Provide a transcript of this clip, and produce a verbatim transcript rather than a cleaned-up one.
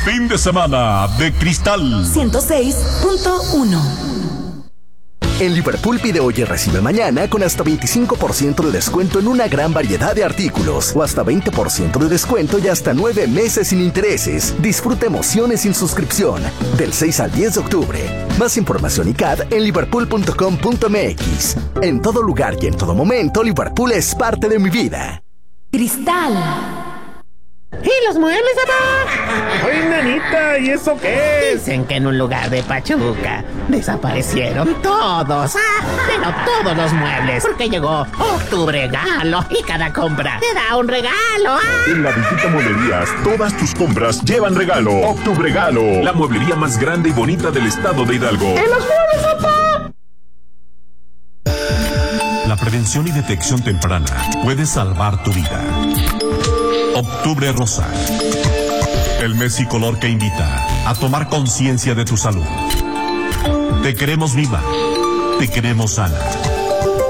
fin de semana de Cristal ciento seis punto uno. En Liverpool pide hoy y recibe mañana con hasta veinticinco por ciento de descuento en una gran variedad de artículos o hasta veinte por ciento de descuento y hasta nueve meses sin intereses. Disfruta emociones sin suscripción del seis al diez de octubre. Más información y C A D en liverpool punto com punto m x. En todo lugar y en todo momento, Liverpool es parte de mi vida. Cristal. ¿Y los muebles, papá? Oye, nanita, ¿y eso qué es? Dicen que en un lugar de Pachuca desaparecieron todos. Ah, pero todos los muebles. Porque llegó Octubre Galo y cada compra te da un regalo. Ah. En la Visita Mueblerías, todas tus compras llevan regalo. Octubre Galo, la mueblería más grande y bonita del estado de Hidalgo. ¡En los muebles, papá! La prevención y detección temprana puede salvar tu vida. Octubre Rosa, el mes y color que invita a tomar conciencia de tu salud. Te queremos viva, te queremos sana.